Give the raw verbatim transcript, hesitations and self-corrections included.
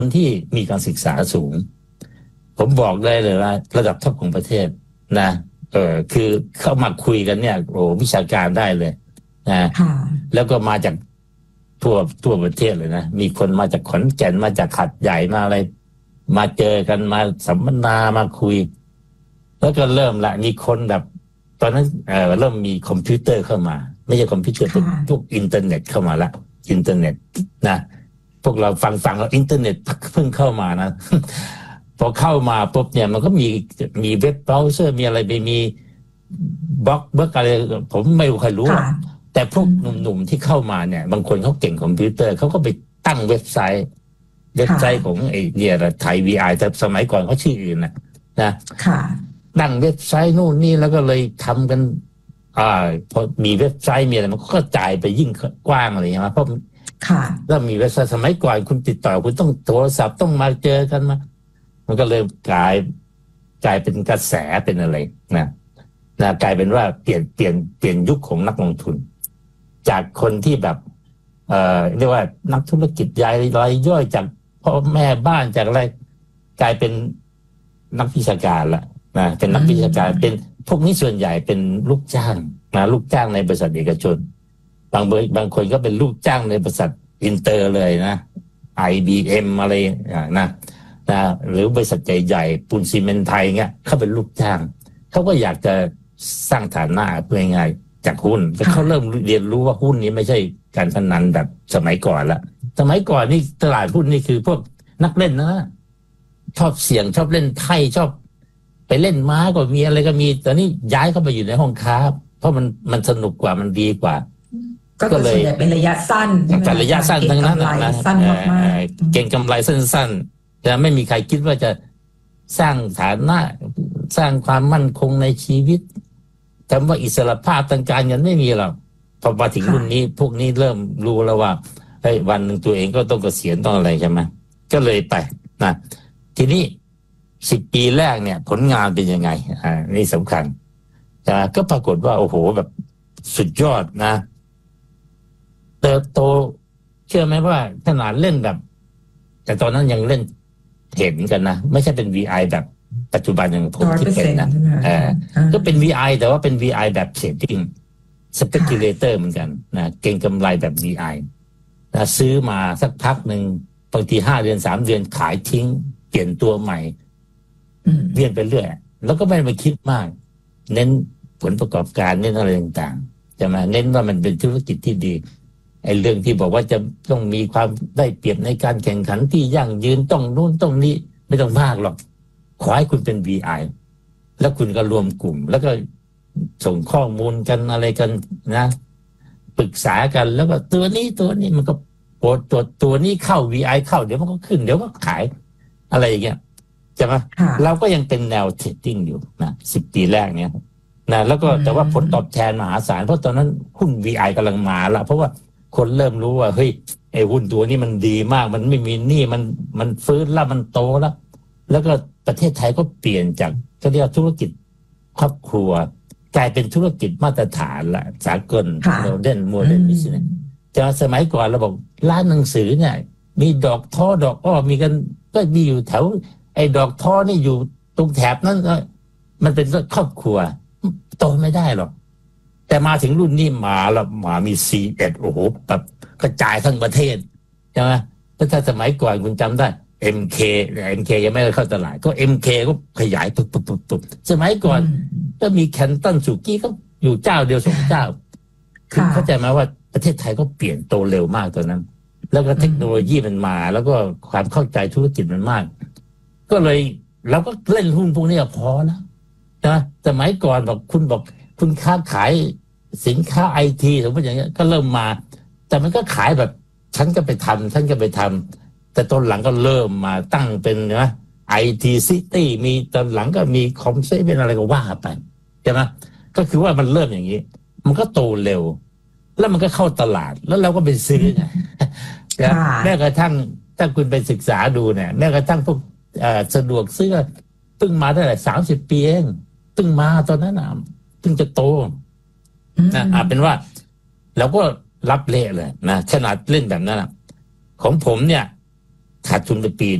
ที่มีการศึกษาสูงผมบอกได้เลยว่าระดับท็อปของประเทศนะเออคือเข้ามาคุยกันเนี่ยโอ้วิชาการได้เลยนะแล้วก็มาจากทั่วทั่วประเทศเลยนะมีคนมาจากขอนแก่นมาจากขัดใหญ่มาอะไรมาเจอกันมาสัมมนามาคุยแล้วก็เริ่มละมีคนแบบตอนนั้นเออเริ่มมีคอมพิวเตอร์เข้ามาไม่ใช่คอมพิวเตอร์เป็นพวกอินเทอร์เน็ตเข้ามาละอินเทอร์เน็ตนะพวกเราฟังฟังเราอินเทอร์เน็ตเพิ่งเข้ามานะ พอเข้ามาปุ๊บเนี่ยมันก็มีมีเว็บเบราว์เซอร์มีอะไรไปมีบล็อกเบิร์กอะไรผมไม่รู้ใครรู้แต่พวกหนุ่มๆที่เข้ามาเนี่ยบางคนเขาเก่งคอมพิวเตอร์เขาก็ไปตั้งเว็บไซต์เว็บไซต์ของไอ้เนี่ยไทย วี ไอ แต่สมัยก่อนเขาชื่ออื่นนะนะตั้งเว็บไซต์นู่นนี่แล้วก็เลยทำกันอ่าพอมีเว็บไซต์มีอะไรมันก็กระจายไปยิ่งกว้างอะไรอย่างเงี้ยเพราะแล้วมีเว็บไซต์สมัยก่อนคุณติดต่อคุณต้องโทรศัพท์ต้องมาเจอกันมามันก็เลยกลายกลายเป็นกระแสเป็นอะไรนะนะกลายเป็นว่าเปลี่ยนเปลี่ยนเปลี่ยนยุคของนักลงทุนจากคนที่แบบเอ่อเรียกว่านักธุรกิจรายรายย่อยจากพ่อแม่บ้านจากอะไรกลายเป็นนักวิชาการละนะเป็นนักวิชาการเป็นพวกนี้ส่วนใหญ่เป็นลูกจ้างนะลูกจ้างในบริษัทเอกชนบางบางคนก็เป็นลูกจ้างในบริษัทอินเตอร์เลยนะ ไอ บี เอ็ม อะไรนะนะหรือบริษัทใหญ่ๆปูนซีเมนต์ไทยเงี้ยเขาเป็นลูกจ้างเขาก็อยากจะสร้างฐานะเพื่อง่ายจากหุ้นแต่เขาเริ่มเรียนรู้ว่าหุ้นนี้ไม่ใช่การพนันแบบสมัยก่อนละสมัยก่อนนี่ตลาดหุ้นนี่คือพวกนักเล่นนะชอบเสี่ยงชอบเล่นไพ่ชอบไปเล่นม้าก็มีอะไรก็มีตอนนี้ย้ายเข้าไปอยู่ในห้องค้าเพราะมันมันสนุกกว่ามันดีกว่าก็เลยเป็นระยะสั้นแต่ระยะสั้นทั้งนั้นนะเก่งกำไรสั้นๆแต่ไม่มีใครคิดว่าจะสร้างฐานะสร้างความมั่นคงในชีวิตคำว่าอิสรภาพทางการเงินไม่มีหรอกพอมาถึงรุ่นนี้พวกนี้เริ่มรู้แล้วว่าไอ้วันหนึ่งตัวเองก็ต้องเกษียณต้องอะไรใช่ไหมก็เลยไปนะทีนี้สิบปีแรกเนี่ยผลงานเป็นยังไงอ่านี่สำคัญแต่ก็ปรากฏว่าโอ้โหแบบสุดยอดนะเติบโตเชื่อไหมว่าขนาดเล่นแบบแต่ตอนนั้นยังเล่นเห็นกันนะไม่ใช่เป็น วี ไอ แบบปัจจุบันอย่างผมที่เป็นนะเออก็เป็น วี ไอ แต่ว่าเป็น วี ไอ แบบเทรดดิ้งสเปกุเลเตอร์เหมือนกันนะเก่งกำไรแบบ วี ไอ นะซื้อมาสักพักหนึ่งบางทีห้าเดือนสามเดือนขายทิ้งเปลี่ยนตัวใหม่เวียนไปเรื่อยแล้วก็ไม่ไปคิดมากเน้นผลประกอบการเน้นอะไรต่างๆจะมาเน้นว่ามันเป็นธุรกิจที่ดีไอ้เรื่องที่บอกว่าจะต้องมีความได้เปรียบในการแข่งขันที่ยั่งยืนต้องนู่นต้องนี้ไม่ต้องมากหรอกขอให้คุณเป็น วี ไอ แล้วคุณก็รวมกลุ่มแล้วก็ส่งข้อมูลกันอะไรกันนะปรึกษากันแล้วก็ตัวนี้ตัวนี้มันก็โปรตัวตัวนี้เข้า วี ไอ เข้าเดี๋ยวมันก็ขึ้นเดี๋ยวก็ขายอะไรอย่างเงี้ยใช่ไหมเราก็ยังเป็นแนวเทรดดิ้งอยู่นะสิบปีแรกเนี้ยนะแล้วก็แต่ว่าผลตอบแทนมหาศาลเพราะตอนนั้นหุ้น วี ไอ กำลังมาละเพราะว่าคนเริ่มรู้ว่าเฮ้ยไอ้หุ้นตัวนี้มันดีมากมันไม่มีหนี้มันมันฟื้นแล้วมันโตแล้วแล้วก็ประเทศไทยก็เปลี่ยนจากก็เรียกธุรกิจครอบครัวกลายเป็นธุรกิจมาตรฐานละสากลโมเดิร์นโมเดิร์นบิสเนสจากสมัยก่อนเราบอกร้านหนังสือเนี่ยมีดอกท้อดอกอ้อมีกันก็มีอยู่แถวไอ้ดอกท้อนี่อยู่ตรงแถบนั้นมันเป็นครอบครัวโตไม่ได้หรอกแต่มาถึงรุ่นนี้มาแล้วมามี ซี เอ็ด โอ้โหแบบกระจายทั้งประเทศใช่ไหมถ้าสมัยก่อนคุณจำได้ เอ็ม เค เอ็ม เค ยังไม่ได้เข้าตลาดก็ เอ็ม เค ก็ขยายปุ๊บปุ๊บปุ๊บปุ๊บสมัยก่อนก็มีแคนตันสุกี้ก็อยู่เจ้าเดียวสองเจ้าคือเข้าใจไหมว่าประเทศไทยก็เปลี่ยนโตเร็วมากตอนนั้นแล้วก็เทคโนโลยีมันมาแล้วก็ความเข้าใจธุรกิจมันมากก็เลยเราก็เล่นหุ้นพวกนี้พอแล้วนะสมัยก่อนบอกคุณบอกคุณค้าขายสินค้าไอทีสมมติอย่างเงี้ยก็เริ่มมาแต่มันก็ขายแบบฉันก็ไปทำฉันก็ไปทำแต่ตอนหลังก็เริ่มมาตั้งเป็นนะไอทีซิตี้มีตอนหลังก็มีคอมเซเป็นอะไรก็ว่าไปใช่ไหมก็คือว่ามันเริ่มอย่างนี้มันก็โตเร็วแล้วมันก็เข้าตลาดแล้วเราก็ไปซื้อไงแม้กระทั่งถ้าคุณไปศึกษาดูเนี่ยแม้กระทั่งพวกสะดวกซื้อเพิ่งมาได้สามสิบปีเองเพิ่งมาตอนนั้นอ่ะเพิ่งจะโตนะอ่าเป็นว่าเราก็รับเละเลยนะขนาดเล่นแบบนั้นของผมเนี่ยขาดทุนไปปี